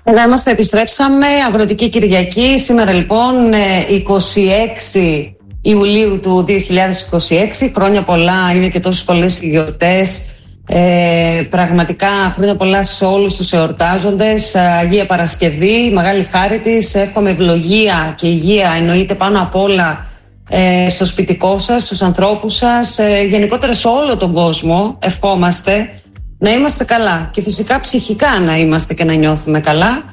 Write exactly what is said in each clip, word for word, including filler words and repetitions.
Εδώ είμαστε, επιστρέψαμε, Αγροτική Κυριακή. Σήμερα λοιπόν είκοσι έξι Ιουλίου του δύο χιλιάδες είκοσι έξι. Χρόνια πολλά, είναι και τόσες πολλές γιορτές. Ε, πραγματικά χρόνια πολλά σε όλους τους εορτάζοντες. Αγία Παρασκευή, μεγάλη χάρη της. Εύχομαι ευλογία και υγεία, εννοείται πάνω απ' όλα ε, στο σπιτικό σας, στους ανθρώπους σας, ε, γενικότερα σε όλο τον κόσμο. Ευχόμαστε να είμαστε καλά και φυσικά ψυχικά να είμαστε και να νιώθουμε καλά.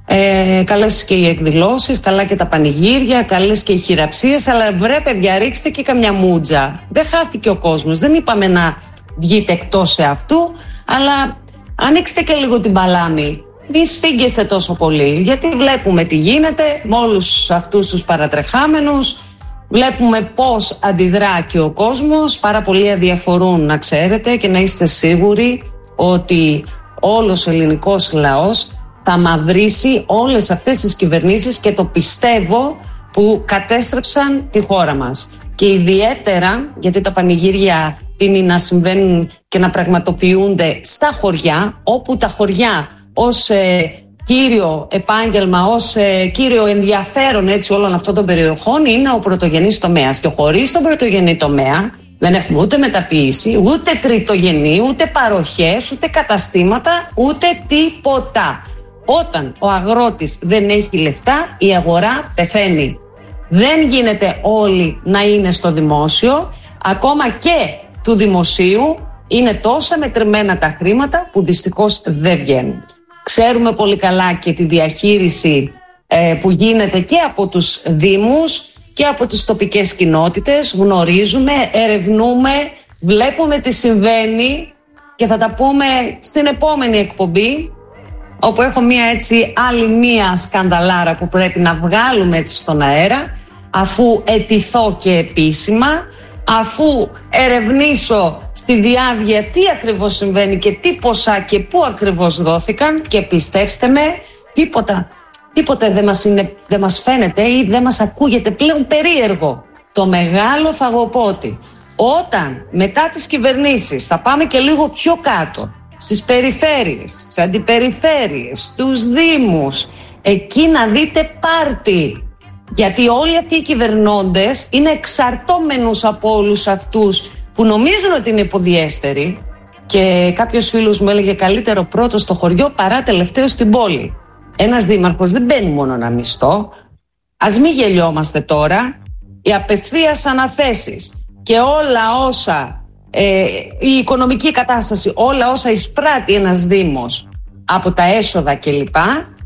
Ε, καλές και οι εκδηλώσεις, καλά και τα πανηγύρια, καλές και οι χειραψίες, αλλά βρε παιδιά, ρίξτε και καμιά μούτζα. Δεν χάθηκε ο κόσμος, δεν είπαμε να βγείτε εκτός σε αυτού, αλλά ανοίξτε και λίγο την παλάμη. Μη σφίγγεστε τόσο πολύ, γιατί βλέπουμε τι γίνεται με όλους αυτούς τους παρατρεχάμενους. Βλέπουμε πώς αντιδρά και ο κόσμος. Πάρα πολλοί αδιαφορούν, να ξέρετε, και να είστε σίγουροι ότι όλος ο ελληνικός λαός θα μαυρίσει όλες αυτές τις κυβερνήσεις, και το πιστεύω, που κατέστρεψαν τη χώρα μας. Και ιδιαίτερα γιατί τα πανηγύρια τείνει να συμβαίνουν και να πραγματοποιούνται στα χωριά, όπου τα χωριά ως ε, κύριο επάγγελμα, ως ε, κύριο ενδιαφέρον έτσι όλων αυτών των περιοχών είναι ο πρωτογενής τομέας. Και χωρίς τον πρωτογενή τομέα δεν έχουμε ούτε μεταποίηση, ούτε τριτογενή, ούτε παροχές, ούτε καταστήματα, ούτε τίποτα. Όταν ο αγρότης δεν έχει λεφτά, η αγορά πεθαίνει. Δεν γίνεται όλοι να είναι στο δημόσιο, ακόμα και του δημοσίου είναι τόσα μετρημένα τα χρήματα που δυστυχώς δεν βγαίνουν. Ξέρουμε πολύ καλά και τη διαχείριση ε, που γίνεται και από τους δήμους και από τις τοπικές κοινότητες. Γνωρίζουμε, ερευνούμε, βλέπουμε τι συμβαίνει και θα τα πούμε στην επόμενη εκπομπή, όπου έχω μία έτσι άλλη μία σκανδαλάρα που πρέπει να βγάλουμε έτσι στον αέρα, αφού αιτηθώ και επίσημα, αφού ερευνήσω στη διάβγεια τι ακριβώς συμβαίνει και τι ποσά και πού ακριβώς δόθηκαν, και πιστέψτε με, τίποτα, τίποτα δεν μας, είναι, δεν μας φαίνεται ή δεν μας ακούγεται πλέον περίεργο. Το μεγάλο φαγοπότη, όταν μετά τις κυβερνήσεις θα πάμε και λίγο πιο κάτω, στις περιφέρειες, στις αντιπεριφέρειες, στους δήμους, εκεί να δείτε πάρτι. Γιατί όλοι αυτοί οι κυβερνώντες είναι εξαρτώμενους από όλους αυτούς που νομίζουν ότι είναι υποδιέστεροι, και κάποιος φίλος μου έλεγε καλύτερο πρώτο στο χωριό παρά τελευταίο στην πόλη. Ένας δήμαρχος δεν μπαίνει μόνο να μισθώ. Ας μην γελιόμαστε τώρα. Οι απευθείας αναθέσεις και όλα όσα ε, η οικονομική κατάσταση, όλα όσα εισπράττει ένας δήμος από τα έσοδα κλπ,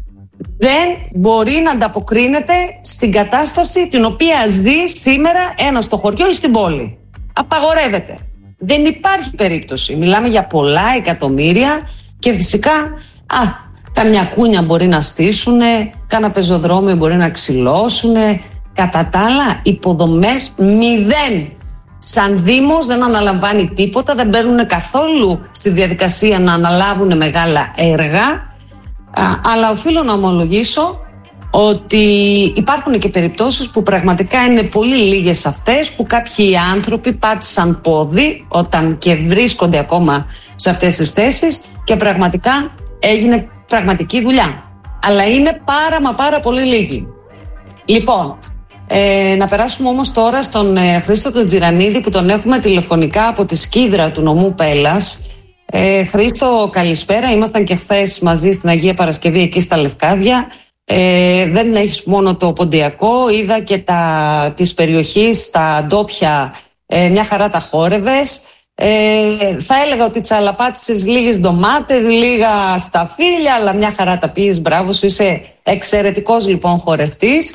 δεν μπορεί να ανταποκρίνεται στην κατάσταση την οποία ζει σήμερα ένας στο χωριό ή στην πόλη. Απαγορεύεται. Δεν υπάρχει περίπτωση. Μιλάμε για πολλά εκατομμύρια και φυσικά α, καμιά κούνια μπορεί να στήσουνε, κάνα πεζοδρόμιο μπορεί να ξυλώσουνε. Κατά τα άλλα, υποδομές μηδέν. Σαν Δήμος δεν αναλαμβάνει τίποτα, δεν παίρνουν καθόλου στη διαδικασία να αναλάβουν μεγάλα έργα. Α, αλλά οφείλω να ομολογήσω ότι υπάρχουν και περιπτώσεις που πραγματικά είναι πολύ λίγες αυτές, που κάποιοι άνθρωποι πάτησαν πόδι όταν και βρίσκονται ακόμα σε αυτές τις θέσεις και πραγματικά έγινε πραγματική δουλειά. Αλλά είναι πάρα μα πάρα πολύ λίγοι. Λοιπόν, ε, να περάσουμε όμως τώρα στον ε, Χρήστο τον Τζιρανίδη, που τον έχουμε τηλεφωνικά από τη Σκίδρα του νομού Πέλλας. Ε, Χρήστο, καλησπέρα. Ήμασταν και χθες μαζί στην Αγία Παρασκευή εκεί στα Λευκάδια. Ε, δεν έχεις μόνο το ποντιακό, είδα και τα της περιοχής, τα ντόπια, ε, μια χαρά τα χόρευες. Ε, θα έλεγα ότι τσαλαπάτησες λίγες ντομάτες, λίγα σταφύλια, αλλά μια χαρά τα πήγες. Μπράβο σου, είσαι εξαιρετικός λοιπόν χορευτής.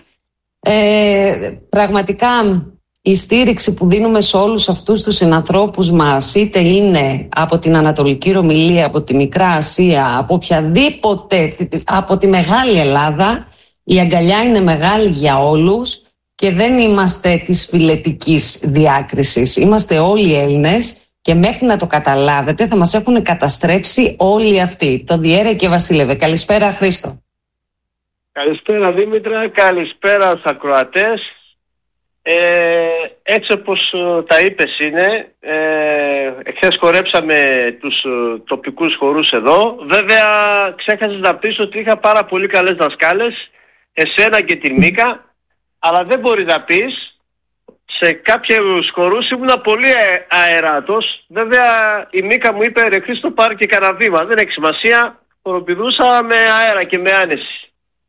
Ε, πραγματικά η στήριξη που δίνουμε σε όλους αυτούς τους συνανθρώπους μας, είτε είναι από την Ανατολική Ρωμυλία, από τη Μικρά Ασία, από οποιαδήποτε, από τη Μεγάλη Ελλάδα, η αγκαλιά είναι μεγάλη για όλους και δεν είμαστε της φιλετικής διάκρισης. Είμαστε όλοι Έλληνες και μέχρι να το καταλάβετε θα μας έχουν καταστρέψει όλοι αυτοί. Το Διέρε και Βασίλευε. Καλησπέρα Χρήστο. Καλησπέρα Δήμητρα, καλησπέρα στους ακροατές. Ε, έτσι όπως τα είπες είναι, ε, εχθές χορέψαμε τους ε, τοπικούς χορούς εδώ. Βέβαια ξέχασες να πεις ότι είχα πάρα πολύ καλές δασκάλες, εσένα και την Μίκα, αλλά δεν μπορεί να πεις, σε κάποιους χορούς ήμουνα πολύ αεράτος. Βέβαια η Μίκα μου είπε ρε Χρήστο πάρε και κανένα βήμα, δεν έχει σημασία, χοροπηδούσα με αέρα και με άνεση.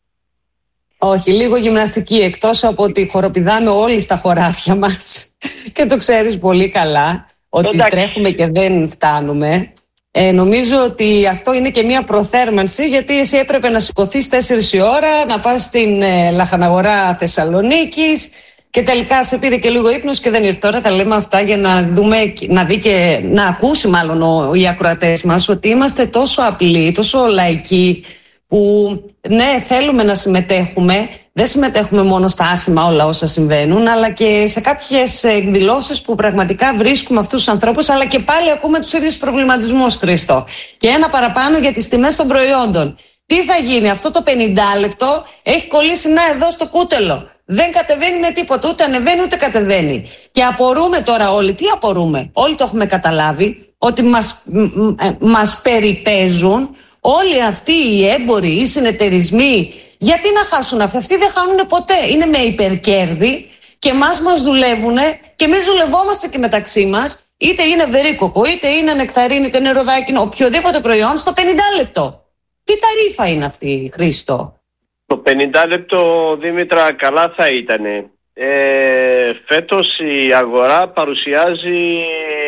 Όχι, λίγο γυμναστική, εκτός από ότι χοροπηδάμε όλοι στα χωράφια μας και το ξέρεις πολύ καλά ότι εντάξει, τρέχουμε και δεν φτάνουμε. Ε, νομίζω ότι αυτό είναι και μια προθέρμανση, γιατί εσύ έπρεπε να σηκωθείς τέσσερις η ώρα, να πας στην ε, Λαχαναγορά Θεσσαλονίκης και τελικά σε πήρε και λίγο ύπνος και δεν ήρθε. Τώρα τα λέμε αυτά για να δούμε, να δει και να ακούσει μάλλον ο, οι ακροατές μας ότι είμαστε τόσο απλοί, τόσο λαϊκοί, που ναι, θέλουμε να συμμετέχουμε, δεν συμμετέχουμε μόνο στα άσχημα όλα όσα συμβαίνουν, αλλά και σε κάποιες εκδηλώσεις που πραγματικά βρίσκουμε αυτούς τους ανθρώπους, αλλά και πάλι ακούμε τους ίδιους προβληματισμούς, Χρήστο. Και ένα παραπάνω για τις τιμές των προϊόντων. Τι θα γίνει, αυτό το πενήντα λεπτό έχει κολλήσει να εδώ στο κούτελο. Δεν κατεβαίνει με τίποτα, ούτε ανεβαίνει ούτε κατεβαίνει. Και απορούμε τώρα όλοι, τι απορούμε, όλοι το έχουμε καταλάβει, ότι μας, μας περιπέζουν όλοι αυτοί οι έμποροι, οι συνεταιρισμοί. Γιατί να χάσουν αυτοί, αυτοί δεν χάνουν ποτέ. Είναι με υπερκέρδη και εμάς μας δουλεύουν και εμείς δουλευόμαστε και μεταξύ μας. Είτε είναι βερίκοκο, είτε είναι νεκταρίνη, είτε νεροδάκινο, οποιοδήποτε προϊόν στο πενήντα λεπτό. Τι ταρίφα είναι αυτή, Χρήστο? Το πενήντα λεπτό, Δήμητρα, καλά θα ήτανε. Ε, φέτος η αγορά παρουσιάζει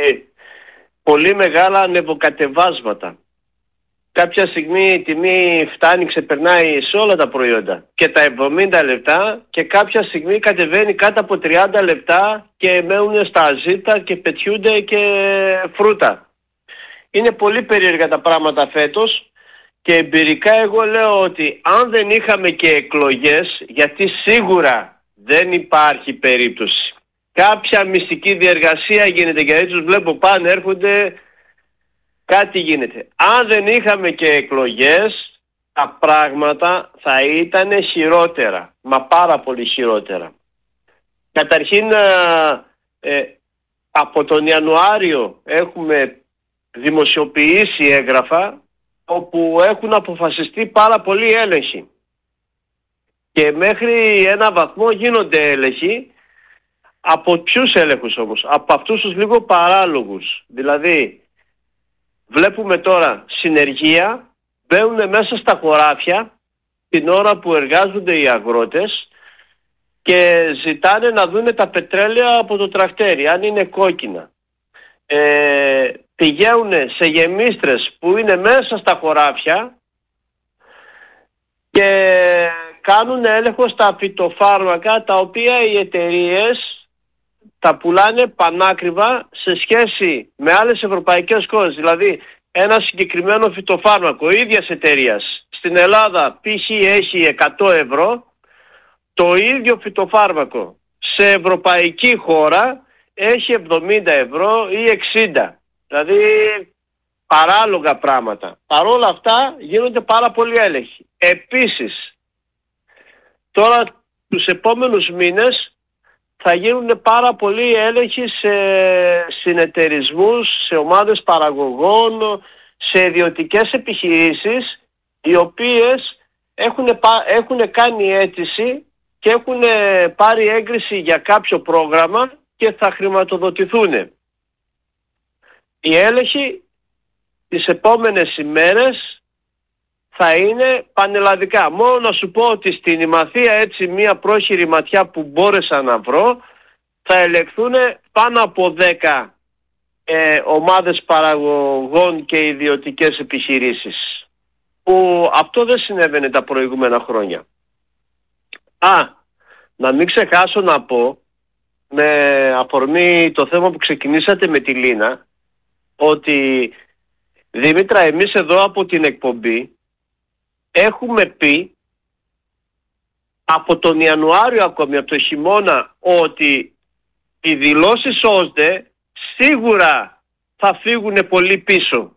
πολύ μεγάλα ανεβοκατεβάσματα. Κάποια στιγμή η τιμή φτάνει, ξεπερνάει σε όλα τα προϊόντα και τα εβδομήντα λεπτά, και κάποια στιγμή κατεβαίνει κάτω από τριάντα λεπτά και μένουν στα ζήτα και πετιούνται και φρούτα. Είναι πολύ περίεργα τα πράγματα φέτος και εμπειρικά εγώ λέω ότι αν δεν είχαμε και εκλογές, γιατί σίγουρα δεν υπάρχει περίπτωση, κάποια μυστική διεργασία γίνεται, γιατί τους βλέπω πάνε έρχονται, κάτι γίνεται. Αν δεν είχαμε και εκλογές, τα πράγματα θα ήταν χειρότερα. Μα πάρα πολύ χειρότερα. Καταρχήν, ε, από τον Ιανουάριο έχουμε δημοσιοποιήσει έγγραφα όπου έχουν αποφασιστεί πάρα πολλοί έλεγχοι. Και μέχρι ένα βαθμό γίνονται έλεγχοι. Από ποιους έλεγχους όμως? Από αυτούς τους λίγο παράλογους. Δηλαδή, βλέπουμε τώρα συνεργεία, μπαίνουν μέσα στα χωράφια την ώρα που εργάζονται οι αγρότες και ζητάνε να δούνε τα πετρέλαια από το τρακτέρι, αν είναι κόκκινα. Ε, πηγαίνουν σε γεμίστρες που είναι μέσα στα χωράφια και κάνουν έλεγχο στα φυτοφάρμακα, τα οποία οι εταιρείες τα πουλάνε πανάκριβα σε σχέση με άλλες ευρωπαϊκές χώρες. Δηλαδή ένα συγκεκριμένο φυτοφάρμακο ίδιας εταιρείας στην Ελλάδα π.χ. έχει εκατό ευρώ, το ίδιο φυτοφάρμακο σε ευρωπαϊκή χώρα έχει εβδομήντα ευρώ ή εξήντα. Δηλαδή παράλογα πράγματα. Παρ' όλα αυτά γίνονται πάρα πολλοί έλεγχοι. Επίσης, τώρα τους επόμενους μήνες θα γίνουν πάρα πολλοί έλεγχοι σε συνεταιρισμούς, σε ομάδες παραγωγών, σε ιδιωτικές επιχειρήσεις, οι οποίες έχουν, έχουν κάνει αίτηση και έχουν πάρει έγκριση για κάποιο πρόγραμμα και θα χρηματοδοτηθούν. Οι έλεγχοι τις επόμενες ημέρες θα είναι πανελλαδικά. Μόνο να σου πω ότι στην Ημαθία, έτσι μία πρόχειρη ματιά που μπόρεσα να βρω, θα ελεγχθούν πάνω από δέκα ε, ομάδες παραγωγών και ιδιωτικές επιχειρήσεις. Που αυτό δεν συνέβαινε τα προηγούμενα χρόνια. Α, να μην ξεχάσω να πω, με αφορμή το θέμα που ξεκινήσατε με τη Λίνα, ότι Δήμητρα, εμείς εδώ από την εκπομπή έχουμε πει από τον Ιανουάριο ακόμη, από το χειμώνα, ότι οι δηλώσεις ΩΣΔΕ σίγουρα θα φύγουν πολύ πίσω.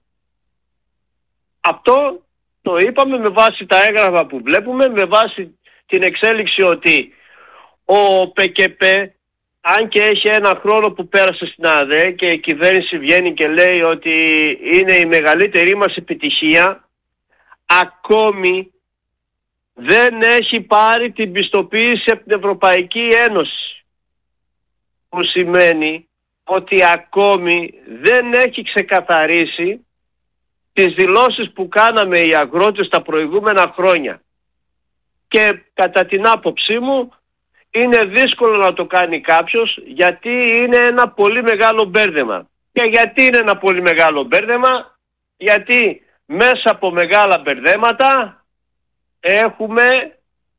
Αυτό το είπαμε με βάση τα έγγραφα που βλέπουμε, με βάση την εξέλιξη ότι ο ΠΚΠ αν και έχει ένα χρόνο που πέρασε στην ΑΔΕ και η κυβέρνηση βγαίνει και λέει ότι είναι η μεγαλύτερη μας επιτυχία, ακόμη δεν έχει πάρει την πιστοποίηση από την Ευρωπαϊκή Ένωση. Που σημαίνει ότι ακόμη δεν έχει ξεκαθαρίσει τις δηλώσεις που κάναμε οι αγρότες τα προηγούμενα χρόνια. Και κατά την άποψή μου είναι δύσκολο να το κάνει κάποιος, γιατί είναι ένα πολύ μεγάλο μπέρδεμα. Και γιατί είναι ένα πολύ μεγάλο μπέρδεμα? Γιατί μέσα από μεγάλα μπερδέματα έχουμε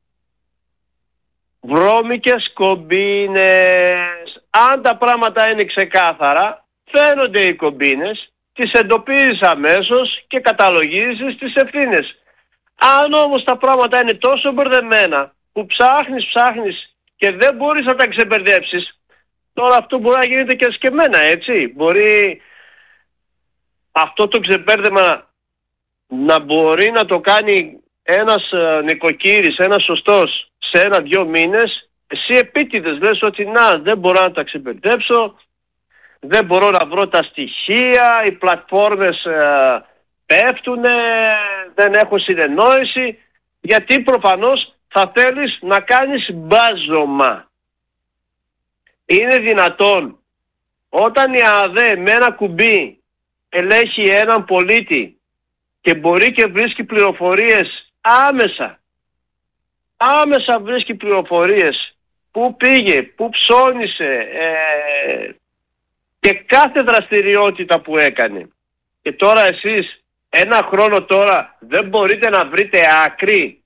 βρώμικες κομπίνες. Αν τα πράγματα είναι ξεκάθαρα, φαίνονται οι κομπίνες, τις εντοπίζεις αμέσως και καταλογίζεις τις ευθύνες. Αν όμως τα πράγματα είναι τόσο μπερδεμένα που ψάχνεις, ψάχνεις και δεν μπορείς να τα ξεμπερδέψεις, τώρα αυτό μπορεί να γίνεται και σκεμμένα, έτσι. Μπορεί αυτό το ξεμπέρδεμα να μπορεί να το κάνει ένας νοικοκύρης, ένας σωστός σε ένα-δυο μήνες. Εσύ επίτηδες λες ότι να, δεν μπορώ να τα ξεμπερδέψω, δεν μπορώ να βρω τα στοιχεία, οι πλατφόρμες ε, πέφτουνε, δεν έχω συνεννόηση, γιατί προφανώς θα θέλεις να κάνεις μπάζωμα. Είναι δυνατόν όταν η ΑΔΕ με ένα κουμπί ελέγχει έναν πολίτη και μπορεί και βρίσκει πληροφορίες άμεσα, άμεσα βρίσκει πληροφορίες, πού πήγε, πού ψώνισε ε, και κάθε δραστηριότητα που έκανε. Και τώρα εσείς ένα χρόνο τώρα δεν μπορείτε να βρείτε άκρη.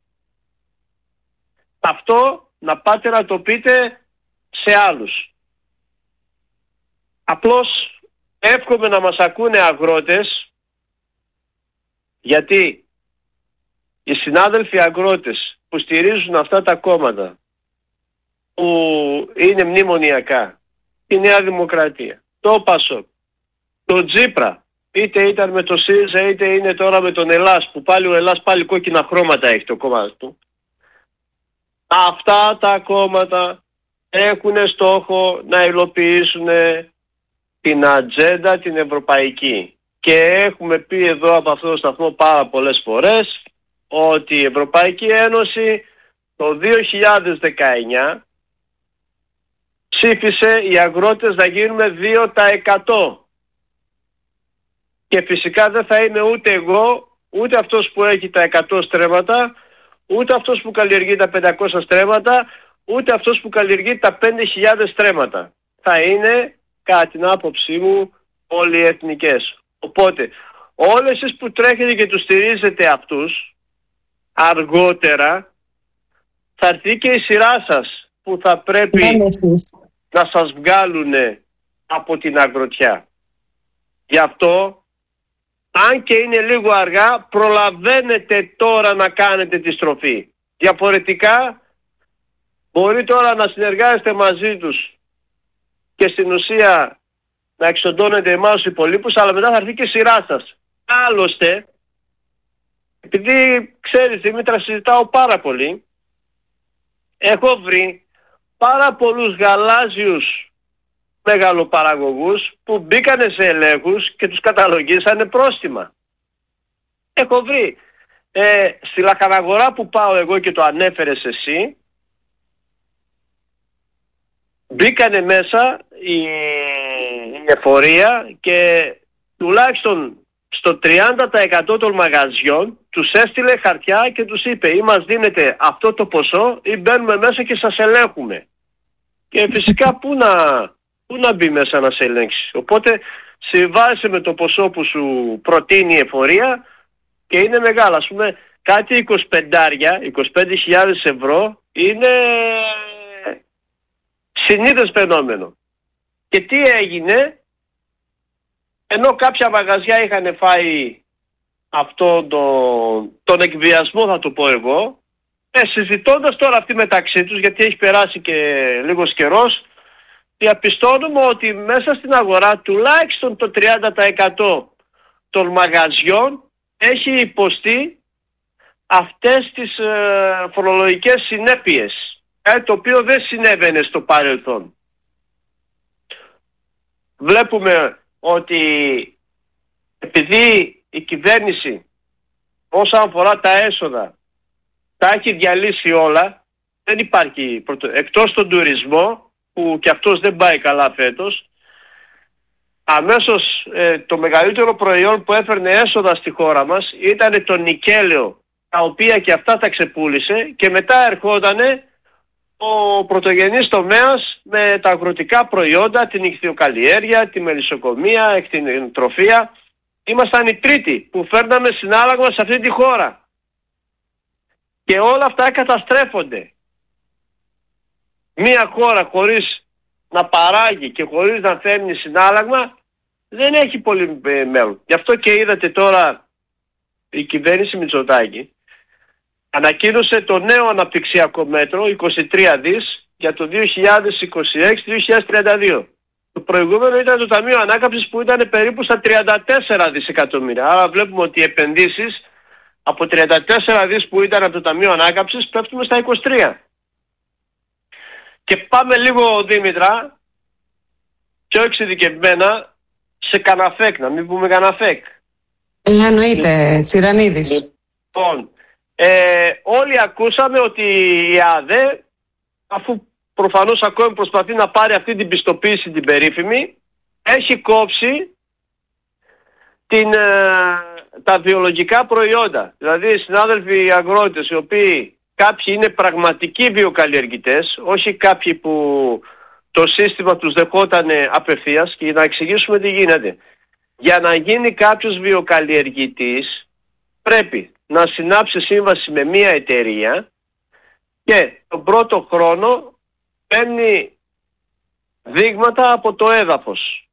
Αυτό να πάτε να το πείτε σε άλλους. Απλώς εύχομαι να μας ακούνε αγρότες, γιατί οι συνάδελφοι αγρότες που στηρίζουν αυτά τα κόμματα που είναι μνημονιακά, η Νέα Δημοκρατία, το ΠΑΣΟΚ, το Τζίπρα, είτε ήταν με το ΣΥΡΙΖΑ είτε είναι τώρα με τον Ελλάς, που πάλι ο Ελλάς πάλι κόκκινα χρώματα έχει το κόμμα του. Αυτά τα κόμματα έχουν στόχο να υλοποιήσουν την ατζέντα την ευρωπαϊκή. Και έχουμε πει εδώ από αυτό το σταθμό πάρα πολλές φορές ότι η Ευρωπαϊκή Ένωση το δύο χιλιάδες δεκαεννιά ψήφισε οι αγρότες να γίνουμε δύο τοις εκατό. Και φυσικά δεν θα είμαι ούτε εγώ, ούτε αυτός που έχει τα εκατό στρέμματα, ούτε αυτός που καλλιεργεί τα πεντακόσια στρέμματα, ούτε αυτός που καλλιεργεί τα πέντε χιλιάδες στρέμματα. Θα είναι, κατά την άποψή μου, πολυεθνικές. Οπότε, όλοι εσείς που τρέχετε και τους στηρίζετε αυτούς, αργότερα θα έρθει και η σειρά σας που θα πρέπει να σας βγάλουν από την αγροτιά. Γι' αυτό, αν και είναι λίγο αργά, προλαβαίνετε τώρα να κάνετε τη στροφή. Διαφορετικά, μπορεί τώρα να συνεργάζεστε μαζί τους και στην ουσία να εξοντώνετε εμάς τους υπολείπους, αλλά μετά θα έρθει και η σειρά σας. Άλλωστε, επειδή ξέρεις Δημήτρα, συζητάω πάρα πολύ, έχω βρει πάρα πολλούς γαλάζιους μεγαλοπαραγωγούς που μπήκανε σε ελέγχους και τους καταλογίσανε πρόστιμα. Έχω βρει. Ε, στη λαχαναγορά που πάω εγώ και το ανέφερες εσύ, μπήκανε μέσα η, η εφορία και τουλάχιστον στο τριάντα τοις εκατό των μαγαζιών τους έστειλε χαρτιά και τους είπε ή μας δίνετε αυτό το ποσό ή μπαίνουμε μέσα και σας ελέγχουμε. Και φυσικά πού να, πού να μπει μέσα να σε ελέγξει. Οπότε συμβάζεσαι με το ποσό που σου προτείνει η εφορία και είναι μεγάλα. Ας πούμε κάτι είκοσι πέντε χιλιάδες ευρώ είναι συνήθες φαινόμενο. Και τι έγινε, ενώ κάποια μαγαζιά είχαν φάει αυτό το, τον εκβιασμό, θα το πω εγώ, ε, συζητώντας τώρα αυτοί μεταξύ τους, γιατί έχει περάσει και λίγος καιρός, διαπιστώνουμε ότι μέσα στην αγορά τουλάχιστον το τριάντα τοις εκατό των μαγαζιών έχει υποστεί αυτές τις ε, φορολογικές συνέπειες, ε, το οποίο δεν συνέβαινε στο παρελθόν. βλέπουμε ότι επειδή η κυβέρνηση όσον αφορά τα έσοδα τα έχει διαλύσει όλα, δεν υπάρχει, εκτός τον τουρισμό που και αυτός δεν πάει καλά φέτος, αμέσως ε, το μεγαλύτερο προϊόν που έφερνε έσοδα στη χώρα μας ήταν το νικέλαιο, τα οποία και αυτά τα ξεπούλησε, και μετά ερχότανε ο πρωτογενής τομέας με τα αγροτικά προϊόντα, την ιχθυοκαλλιέργεια, τη μελισσοκομεία, την τροφία. Ήμασταν οι τρίτοι που φέρναμε συνάλλαγμα σε αυτή τη χώρα. Και όλα αυτά καταστρέφονται. Μία χώρα χωρίς να παράγει και χωρίς να φέρνει συνάλλαγμα δεν έχει πολύ μέλλον. Γι' αυτό και είδατε τώρα η κυβέρνηση Μητσοτάκη ανακοίνωσε το νέο αναπτυξιακό μέτρο είκοσι τρία δις για το δύο χιλιάδες είκοσι έξι με δύο χιλιάδες τριάντα δύο. Το προηγούμενο ήταν το Ταμείο Ανάκαμψης που ήταν περίπου στα τριάντα τέσσερα δισεκατομμύρια. Άρα βλέπουμε ότι οι επενδύσεις από τριάντα τέσσερα δις που ήταν από το Ταμείο Ανάκαμψης πέφτουμε στα είκοσι τρία. Και πάμε λίγο, Δήμητρα, πιο εξειδικευμένα σε Καναφέκ, να μην πούμε Καναφέκ. Ε, εννοείται, Τσιρανίδης. Λοιπόν, ε, όλοι ακούσαμε ότι η ΑΔΕ, αφού προφανώς ακόμη προσπαθεί να πάρει αυτή την πιστοποίηση την περίφημη, έχει κόψει την, ε, τα βιολογικά προϊόντα. Δηλαδή οι συνάδελφοι οι αγρότες, οι οποίοι κάποιοι είναι πραγματικοί βιοκαλλιεργητές, όχι κάποιοι που το σύστημα τους δεχότανε απευθείας, και να εξηγήσουμε τι γίνεται. Για να γίνει κάποιος βιοκαλλιεργητής πρέπει να συνάψει σύμβαση με μία εταιρεία και τον πρώτο χρόνο παίρνει δείγματα από το έδαφος.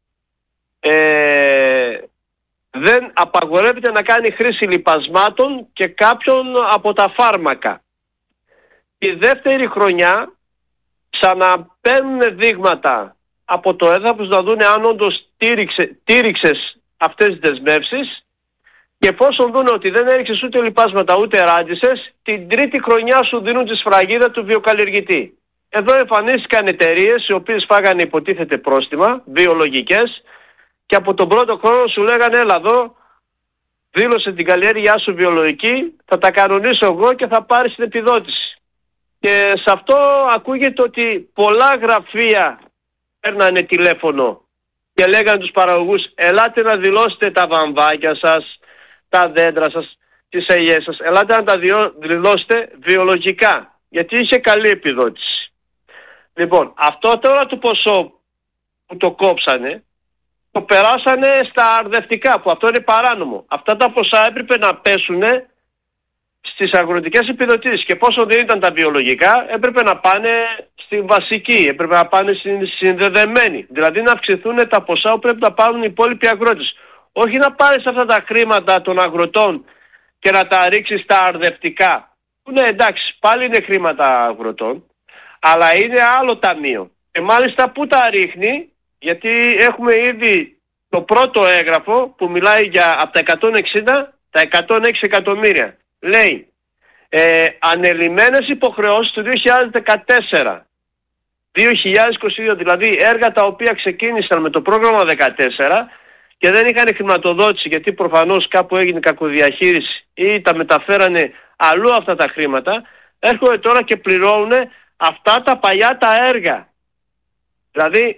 Ε, δεν απαγορεύεται να κάνει χρήση λιπασμάτων και κάποιον από τα φάρμακα. Η δεύτερη χρονιά ξαναπαίρνουν δείγματα από το έδαφος να δουν αν όντως τήρηξε, τήρηξες αυτές τις δεσμεύσεις, και εφόσον δουν ότι δεν έριξες ούτε λιπάσματα ούτε ράντισες, την τρίτη χρονιά σου δίνουν τη σφραγίδα του βιοκαλλιεργητή. Εδώ εμφανίστηκαν εταιρείες οι οποίες φάγανε υποτίθεται πρόστιμα, βιολογικές, και από τον πρώτο χρόνο σου λέγανε έλα εδώ, δήλωσε την καλλιέργειά σου βιολογική, θα τα κανονίσω εγώ και θα πάρεις την επιδότηση. Και σε αυτό ακούγεται ότι πολλά γραφεία παίρνανε τηλέφωνο και λέγανε τους παραγωγούς ελάτε να δηλώσετε τα βαμβάκια σας, τα δέντρα σας, τις ελιές σας, ελάτε να τα δηλώσετε βιολογικά, γιατί είχε καλή επιδότηση. Λοιπόν, αυτό τώρα το ποσό που το κόψανε, το περάσανε στα αρδευτικά, που αυτό είναι παράνομο. Αυτά τα ποσά έπρεπε να πέσουνε στις αγροτικές επιδοτήσεις, και πόσο δεν ήταν τα βιολογικά έπρεπε να πάνε στη βασική, έπρεπε να πάνε στη συνδεδεμένη. Δηλαδή να αυξηθούν τα ποσά που πρέπει να πάρουν οι υπόλοιποι αγρότες. Όχι να πάρεις αυτά τα χρήματα των αγροτών και να τα ρίξεις στα αρδευτικά. Ναι, εντάξει, πάλι είναι χρήματα αγροτών, αλλά είναι άλλο ταμείο. Και μάλιστα πού τα ρίχνει, γιατί έχουμε ήδη το πρώτο έγγραφο που μιλάει για από τα εκατόν εξήντα τα εκατόν έξι εκατομμύρια. Λέει ε, ανελημμένες υποχρεώσεις του δύο χιλιάδες δεκατέσσερα δύο χιλιάδες είκοσι δύο, δηλαδή έργα τα οποία ξεκίνησαν με το πρόγραμμα δεκατέσσερα και δεν είχαν χρηματοδότηση, γιατί προφανώς κάπου έγινε κακοδιαχείριση ή τα μεταφέρανε αλλού αυτά τα χρήματα, έρχονται τώρα και πληρώνουν αυτά τα παλιά τα έργα. Δηλαδή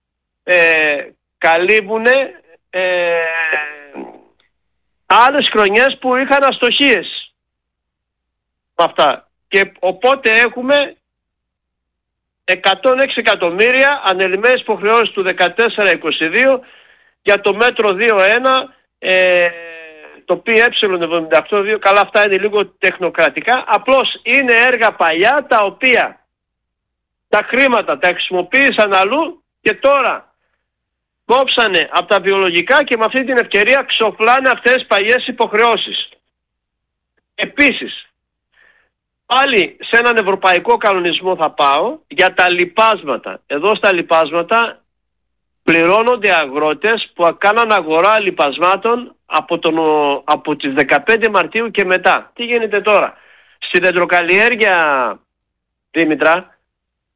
ε, καλύβουν ε, άλλες χρονιές που είχαν αστοχίες με αυτά. Και οπότε έχουμε εκατόν έξι εκατομμύρια ανελημμένες υποχρεώσεις του δεκατέσσερα είκοσι δύο για το μέτρο δύο ένα, ε, το πι ε εβδομήντα οκτώ δύο, καλά αυτά είναι λίγο τεχνοκρατικά, απλώς είναι έργα παλιά τα οποία τα χρήματα τα χρησιμοποίησαν αλλού και τώρα κόψανε από τα βιολογικά και με αυτή την ευκαιρία ξοφλάνε αυτές τις παλιές υποχρεώσεις. Επίσης, πάλι σε έναν ευρωπαϊκό κανονισμό θα πάω για τα λιπάσματα. Εδώ στα λιπάσματα πληρώνονται αγρότες που κάναν αγορά λιπασμάτων από, τον, από τις δεκαπέντε Μαρτίου και μετά. Τι γίνεται τώρα? Στη δεντροκαλλιέργεια, Δήμητρα,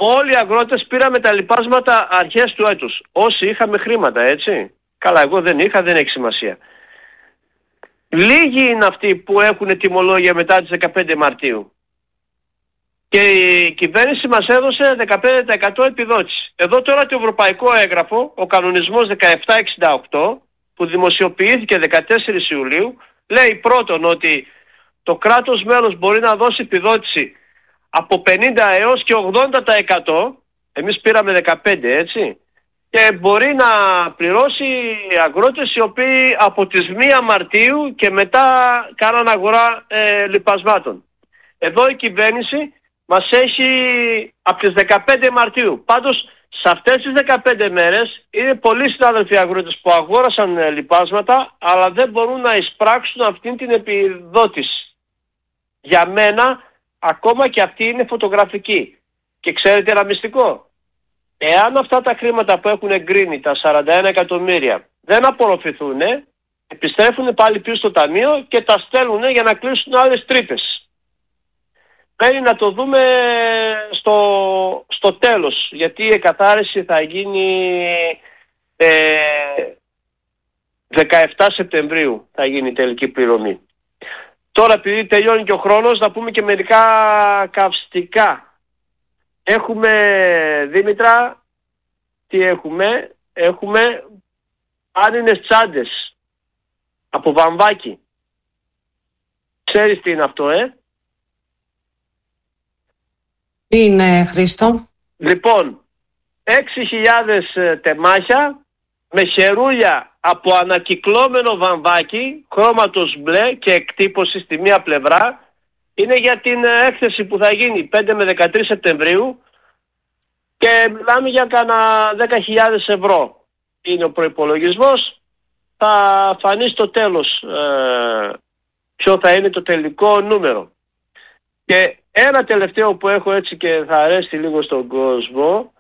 όλοι οι αγρότες πήραμε τα λιπάσματα αρχές του έτους. Όσοι είχαμε χρήματα, έτσι. Καλά, εγώ δεν είχα, δεν έχει σημασία. Λίγοι είναι αυτοί που έχουν τιμολόγια μετά τις δεκαπέντε Μαρτίου. Και η κυβέρνηση μας έδωσε δεκαπέντε τοις εκατό επιδότηση. Εδώ τώρα το ευρωπαϊκό έγγραφο, ο κανονισμός δεκαεπτά εξήντα οκτώ, που δημοσιοποιήθηκε δεκατέσσερις Ιουλίου, λέει πρώτον ότι το κράτος μέλος μπορεί να δώσει επιδότηση από πενήντα έως και ογδόντα τοις εκατό, εμείς πήραμε δεκαπέντε, έτσι, και μπορεί να πληρώσει αγρότες οι οποίοι από τις μία Μαρτίου και μετά κάναν αγορά ε, λιπασμάτων. Εδώ η κυβέρνηση μας έχει από τις δεκαπέντε Μαρτίου. Πάντως σε αυτές τις δεκαπέντε μέρες είναι πολλοί συνάδελφοι αγρότες που αγόρασαν ε, λιπάσματα, αλλά δεν μπορούν να εισπράξουν αυτήν την επιδότηση. Για μένα ακόμα και αυτή είναι φωτογραφική. Και ξέρετε ένα μυστικό. Εάν αυτά τα χρήματα που έχουν εγκρίνει, τα σαράντα ένα εκατομμύρια, δεν απορροφηθούν, επιστρέφουν πάλι πίσω στο ταμείο και τα στέλνουν για να κλείσουν άλλες τρύπες. Πρέπει να το δούμε στο, στο τέλος, γιατί η εκαθάριση θα γίνει ε, δεκαεπτά Σεπτεμβρίου, θα γίνει η τελική πληρωμή. Τώρα επειδή τελειώνει και ο χρόνος, να πούμε και μερικά καυστικά. Έχουμε, Δήμητρα, τι έχουμε, έχουμε άνινες τσάντες από βαμβάκι. Ξέρεις τι είναι αυτό, ε? Τι είναι, Χρήστο? Λοιπόν, έξι χιλιάδες τεμάχια με χερούλια από ανακυκλώμενο βαμβάκι, χρώματος μπλε και εκτύπωση στη μία πλευρά. Είναι για την έκθεση που θα γίνει πέντε με δεκατρείς Σεπτεμβρίου και μιλάμε για κάνα δέκα χιλιάδες ευρώ. Είναι ο προϋπολογισμός. Θα φανεί στο τέλος ε, ποιο θα είναι το τελικό νούμερο. Και ένα τελευταίο που έχω έτσι και θα αρέσει λίγο στον κόσμο.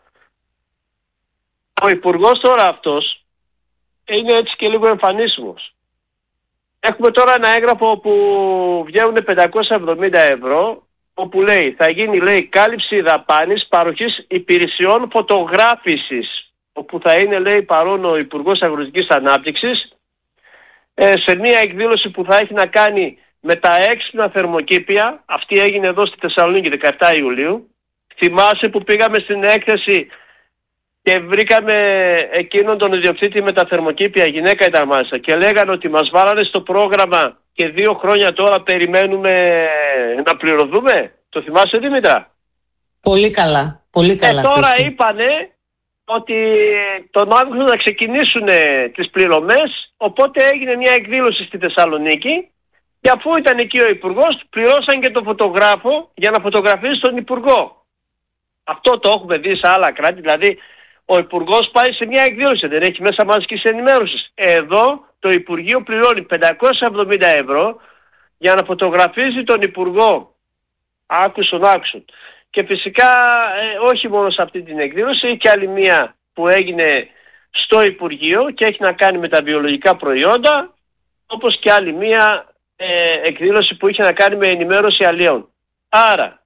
Ο υπουργός τώρα αυτός είναι έτσι και λίγο εμφανίσιμος. Έχουμε τώρα ένα έγγραφο που βγαίνουν πεντακόσια εβδομήντα ευρώ, όπου λέει, θα γίνει, λέει, κάλυψη δαπάνης παροχής υπηρεσιών φωτογράφησης, όπου θα είναι, λέει, παρόν ο Υπουργός Αγροτικής Ανάπτυξης, ε, σε μια εκδήλωση που θα έχει να κάνει με τα έξυπνα θερμοκήπια. Αυτή έγινε εδώ στη Θεσσαλονίκη δεκαεπτά Ιουλίου. Θυμάσαι που πήγαμε στην έκθεση και βρήκαμε εκείνον τον ιδιοκτήτη με τα θερμοκήπια, γυναίκα ήταν μάλιστα, και λέγανε ότι μας βάλανε στο πρόγραμμα και δύο χρόνια τώρα περιμένουμε να πληρωθούμε. Το θυμάσαι, Δήμητρα? Πολύ καλά, πολύ καλά. Ε, τώρα Χρήστο. είπανε ότι τον Αύγουστο θα ξεκινήσουν τις πληρωμές, οπότε έγινε μια εκδήλωση στη Θεσσαλονίκη και αφού ήταν εκεί ο Υπουργός, πληρώσαν και τον φωτογράφο για να φωτογραφίσει τον Υπουργό. Αυτό το έχουμε δει σε άλλα κράτη, δηλαδή ο Υπουργός πάει σε μια εκδήλωση, δεν έχει μέσα μαζικής ενημέρωσης. Εδώ το Υπουργείο πληρώνει πεντακόσια εβδομήντα ευρώ για να φωτογραφίζει τον Υπουργό. Άκουσον, άκουσον. Και φυσικά ε, όχι μόνο σε αυτή την εκδήλωση, έχει και άλλη μία που έγινε στο Υπουργείο και έχει να κάνει με τα βιολογικά προϊόντα, όπως και άλλη μία ε, εκδήλωση που είχε να κάνει με ενημέρωση αλλιών. Άρα,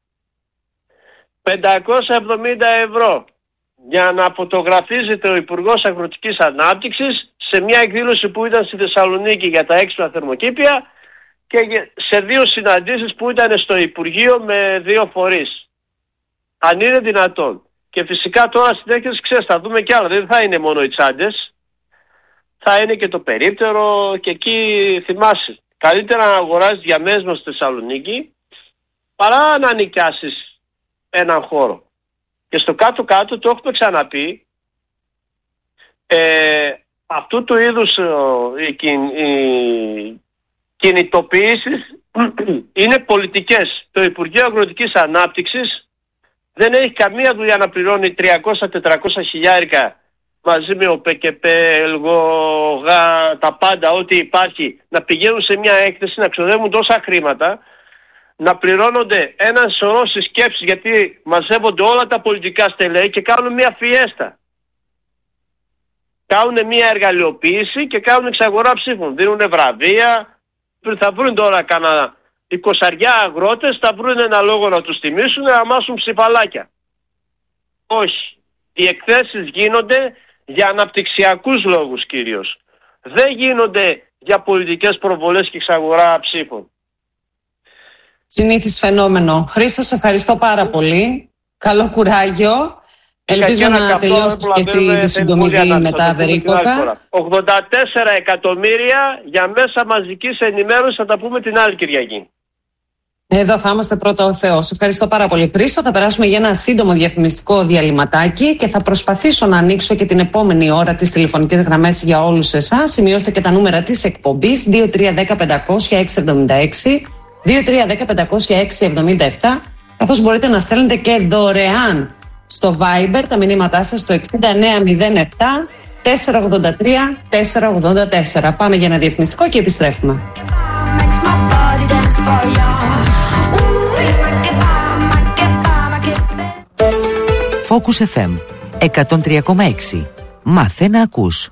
πεντακόσια εβδομήντα ευρώ για να φωτογραφίζεται ο Υπουργός Αγροτικής Ανάπτυξης σε μια εκδήλωση που ήταν στη Θεσσαλονίκη για τα έξυπνα θερμοκήπια και σε δύο συναντήσεις που ήταν στο Υπουργείο με δύο φορείς. Αν είναι δυνατόν. Και φυσικά τώρα στην έκθεση, ξέρεις, θα δούμε κι άλλα. Δεν θα είναι μόνο οι τσάντες. Θα είναι και το περίπτερο και εκεί θυμάσαι. Καλύτερα να αγοράσεις διαμέσμα στη Θεσσαλονίκη παρά να νοικιάσεις έναν χώρο. Και στο κάτω-κάτω το έχουμε ξαναπεί, ε, αυτού του είδους ε, οι, οι κινητοποιήσεις είναι πολιτικές. Το Υπουργείο Αγροτικής Ανάπτυξης δεν έχει καμία δουλειά να πληρώνει τριακόσια με τετρακόσια χιλιάρικα μαζί με ο ΠΚΠ, ΕΛΓΟΓΑ, τα πάντα, ό,τι υπάρχει, να πηγαίνουν σε μια έκθεση, να ξοδεύουν τόσα χρήματα, να πληρώνονται ένα σωρό συσκέψεις, γιατί μαζεύονται όλα τα πολιτικά στελέχη και κάνουν μια φιέστα. Κάνουν μια εργαλειοποίηση και κάνουν εξαγορά ψήφων. Δίνουν βραβεία. Θα βρουν τώρα κανένα εικοσαριά αγρότες, θα βρουν ένα λόγο να τους τιμήσουν, να μάσουν ψηφαλάκια. Όχι. Οι εκθέσεις γίνονται για αναπτυξιακούς λόγους κυρίως. Δεν γίνονται για πολιτικές προβολές και εξαγορά ψήφων. Συνήθις φαινόμενο. Χρήστο, σε ευχαριστώ πάρα πολύ. Καλό κουράγιο. Ελπίζω να τελειώσει και εσύ τη συντομική μετά Βερίκοκα. ογδόντα τέσσερα εκατομμύρια για μέσα μαζικής ενημέρωσης, θα τα πούμε την άλλη Κυριακή. Εδώ θα είμαστε πρώτα ο Θεός. Ευχαριστώ πάρα πολύ, Χρήστο. Θα περάσουμε για ένα σύντομο διαφημιστικό διαλυματάκι και θα προσπαθήσω να ανοίξω και την επόμενη ώρα τις τηλεφωνικές γραμμές για όλους εσάς. Σημειώστε και τα νούμερα της εκπομπής δύο τρία ένα μηδέν πεντακόσια έξι εβδομήντα έξι, δύο τρία ένα μηδέν πεντακόσια έξι εβδομήντα επτά, καθώς μπορείτε να στέλνετε και δωρεάν στο Viber τα μηνύματά σας στο εξήντα εννέα μηδέν επτά τετρακόσια ογδόντα τρία τετρακόσια ογδόντα τέσσερα. Πάμε για ένα διαφημιστικό και επιστρέφουμε. Focus εφ εμ εκατόν τρία κόμμα έξι. Μάθε να ακούς.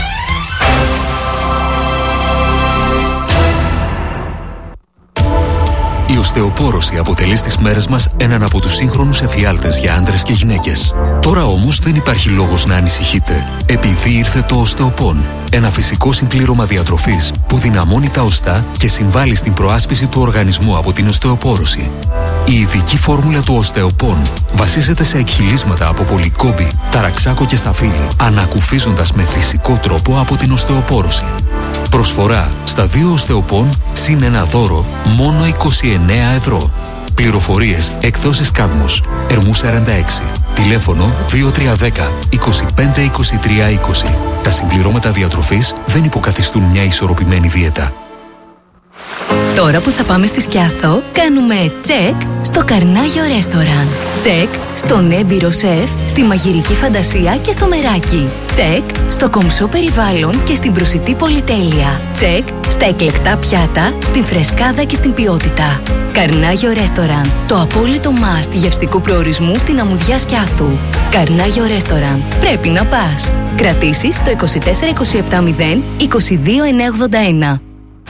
Η οστεοπόρωση αποτελεί στις μέρες μας έναν από τους σύγχρονους εφιάλτες για άντρες και γυναίκες. Τώρα όμως δεν υπάρχει λόγος να ανησυχείτε, επειδή ήρθε το οστεοπόν, ένα φυσικό συμπλήρωμα διατροφής που δυναμώνει τα οστά και συμβάλλει στην προάσπιση του οργανισμού από την οστεοπόρωση. Η ειδική φόρμουλα του οστεοπόν βασίζεται σε εκχυλίσματα από πολυκόμπη, ταραξάκο και σταφύλι, ανακουφίζοντας με φυσικό τρόπο από την οστεοπόρωση. Προσφορά στα δύο οστεοπόν συν ένα δώρο μόνο είκοσι εννέα ευρώ. Πληροφορίες εκδόσεις Κάδμος, Ερμού σαράντα έξι. Τηλέφωνο δύο τρία ένα μηδέν είκοσι πέντε είκοσι τρία είκοσι. Τα συμπληρώματα διατροφής δεν υποκαθιστούν μια ισορροπημένη δίαιτα. Τώρα που θα πάμε στη Σκιάθο, κάνουμε τσεκ στο Καρνάγιο Ρέστοραν. Τσεκ στον έμπειρο σεφ, στη μαγειρική φαντασία και στο μεράκι. Τσεκ στο κομψό περιβάλλον και στην προσιτή πολυτέλεια. Τσεκ στα εκλεκτά πιάτα, στην φρεσκάδα και στην ποιότητα. Καρνάγιο Ρέστοραν, το απόλυτο must γευστικού προορισμού στην αμμουδιά Σκιάθου. Καρνάγιο Ρέστοραν, πρέπει να πας. Κρατήσεις στο είκοσι τέσσερα είκοσι επτά μηδέν είκοσι δύο εννιακόσια ογδόντα ένα.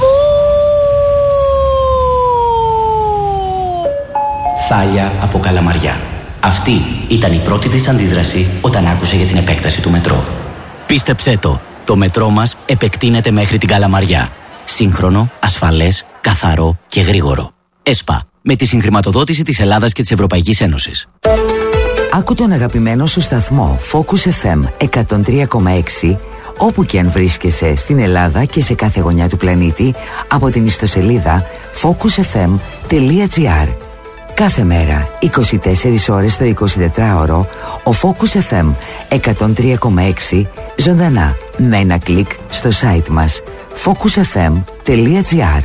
Θάλια από Καλαμαριά. Αυτή ήταν η πρώτη της αντίδραση όταν άκουσε για την επέκταση του μετρό. Πίστεψέ το, το μετρό μας επεκτείνεται μέχρι την Καλαμαριά. Σύγχρονο, ασφαλές, καθαρό και γρήγορο. ΕΣΠΑ, με τη συγχρηματοδότηση της Ελλάδας και της Ευρωπαϊκής Ένωσης. Άκου τον αγαπημένο σου σταθμό Focus εφ εμ εκατόν τρία κόμμα έξι όπου και αν βρίσκεσαι στην Ελλάδα και σε κάθε γωνιά του πλανήτη από την ιστοσελίδα focus εφ εμ τελεία τζι άρ. Κάθε μέρα, είκοσι τέσσερις ώρες το εικοσιτετράωρο, ο Focus εφ εμ εκατόν τρία κόμμα έξι ζωντανά με ένα κλικ στο site μας focus εφ εμ τελεία τζι άρ.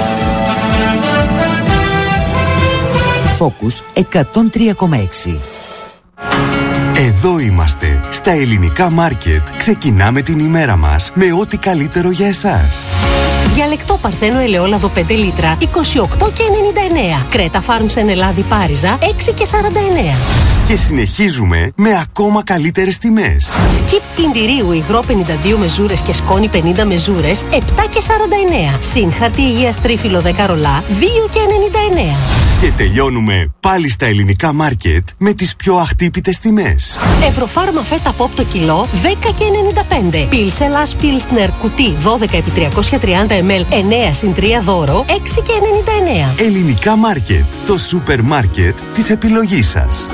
Focus εκατόν τρία κόμμα έξι. Εδώ είμαστε, στα ελληνικά μάρκετ. Ξεκινάμε την ημέρα μας με ό,τι καλύτερο για εσάς. Διαλεκτό παρθένο ελαιόλαδο πέντε λίτρα, είκοσι οκτώ και ενενήντα εννέα. Κρέτα Farms εν Ελλάδη Πάριζα, έξι και σαράντα εννέα. Και συνεχίζουμε με ακόμα καλύτερες τιμές. Σκιπ πλυντηρίου υγρό πενήντα δύο μεζούρες και σκόνη πενήντα μεζούρες, επτά και σαράντα εννέα. Συν χαρτί υγείας τρίφυλλο δέκα ρολά, δύο και ενενήντα εννέα. Και τελειώνουμε πάλι στα ελληνικά μάρκετ με τις πιο αχτύπητες τιμές. Ευρωφάρμα φέτα πόπ το κιλό, δέκα και ενενήντα πέντε. Πίλσελας Πίλσνερ κουτί δώδεκα επί τριακόσια τριάντα μιλιλίτρα, εννέα συν τρία δώρο, έξι και ενενήντα εννέα. Ελληνικά μάρκετ, το σούπερ μάρκετ της επιλογής σας.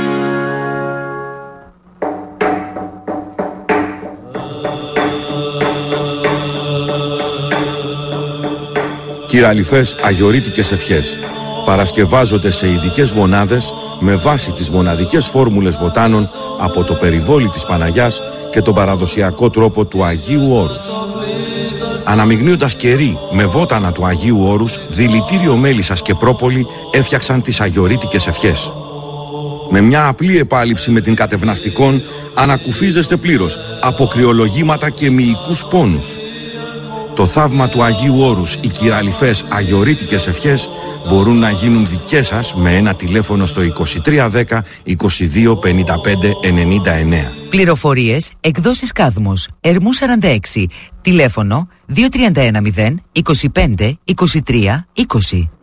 Κυραλιφές αγιορείτικες ευχές παρασκευάζονται σε ειδικές μονάδες με βάση τις μοναδικές φόρμουλες βοτάνων από το περιβόλι της Παναγιάς και τον παραδοσιακό τρόπο του Αγίου Όρους. Αναμειγνύοντας κερί με βότανα του Αγίου Όρους, δηλητήριο μέλισσας και πρόπολη έφτιαξαν τις αγιορείτικες ευχές. Με μια απλή επάλυψη με την κατευναστικών ανακουφίζεστε πλήρως από κρυολογήματα και μυϊκούς πόνους. Το θαύμα του Αγίου Όρους, οι κυραλιφές αγιορείτικες ευχές μπορούν να γίνουν δικές σας με ένα τηλέφωνο στο είκοσι τρία δέκα είκοσι δύο πενήντα πέντε ενενήντα εννέα. Πληροφορίες εκδόσεις Κάδμος, Ερμού σαράντα έξι, τηλέφωνο δύο τρία ένα μηδέν είκοσι πέντε είκοσι τρία είκοσι.